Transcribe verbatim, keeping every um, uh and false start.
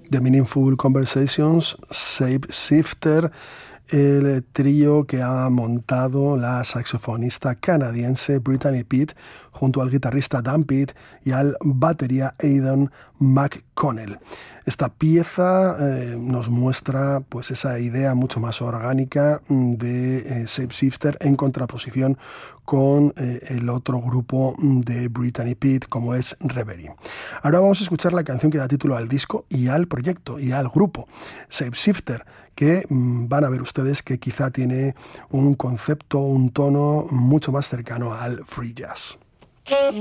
The Meaningful Conversations, Shapeshifter, el trío que ha montado la saxofonista canadiense Brittany Pitt junto al guitarrista Dan Pitt y al batería Aidan McConnell. Esta pieza eh, nos muestra pues esa idea mucho más orgánica de eh, Shapeshifter en contraposición con eh, el otro grupo de Brittany Pitt como es Reverie. Ahora vamos a escuchar la canción que da título al disco y al proyecto y al grupo, Shapeshifter, que mmm, van a ver ustedes que quizá tiene un concepto, un tono mucho más cercano al free jazz.